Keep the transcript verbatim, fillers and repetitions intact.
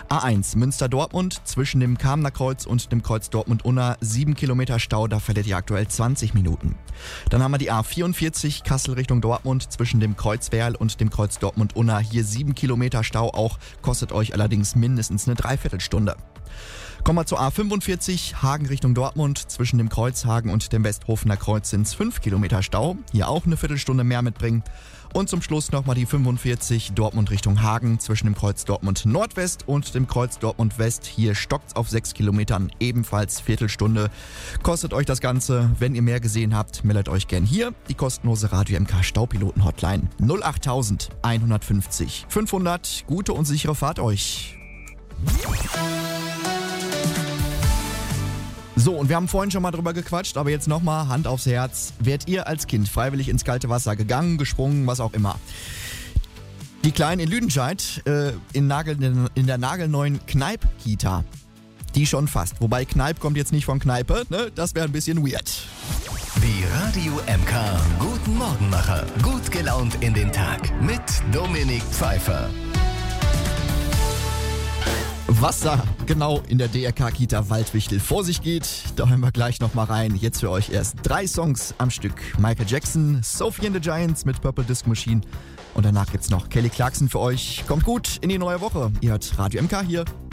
A eins Münster-Dortmund zwischen dem Kamener Kreuz und dem Kreuz Dortmund-Unna sieben Kilometer Stau, da verliert ihr aktuell zwanzig Minuten. Dann haben wir die A vierundvierzig Kassel Richtung Dortmund zwischen dem Kreuz Werl und dem Kreuz Dortmund-Unna. Hier sieben Kilometer Stau auch, kostet euch allerdings mindestens eine Dreiviertelstunde. Kommen wir zur A fünfundvierzig, Hagen Richtung Dortmund. Zwischen dem Kreuz Hagen und dem Westhofener Kreuz sind es fünf Kilometer Stau. Hier auch eine Viertelstunde mehr mitbringen. Und zum Schluss nochmal die fünfundvierzig, Dortmund Richtung Hagen. Zwischen dem Kreuz Dortmund Nordwest und dem Kreuz Dortmund West. Hier stockt's auf sechs Kilometern, ebenfalls Viertelstunde. Kostet euch das Ganze. Wenn ihr mehr gesehen habt, meldet euch gern hier. Die kostenlose Radio M K Staupiloten Hotline null acht eins fünfzig fünfhundert. Gute und sichere Fahrt euch. So, und wir haben vorhin schon mal drüber gequatscht, aber jetzt nochmal Hand aufs Herz. Wärt ihr als Kind freiwillig ins kalte Wasser gegangen, gesprungen, was auch immer? Die Kleinen in Lüdenscheid, äh, in, Nagel, in der nagelneuen Kneipp-Kita, die schon fast. Wobei Kneipp kommt jetzt nicht von Kneipe, ne? Das wäre ein bisschen weird. Die Radio M K Guten Morgenmacher. Gut gelaunt in den Tag mit Dominik Pfeiffer. Was da genau in der D R K-Kita Waldwichtel vor sich geht, da hören wir gleich nochmal rein. Jetzt für euch erst drei Songs am Stück. Michael Jackson, Sophie and the Giants mit Purple Disco Machine und danach gibt's noch Kelly Clarkson für euch. Kommt gut in die neue Woche. Ihr hört Radio M K hier.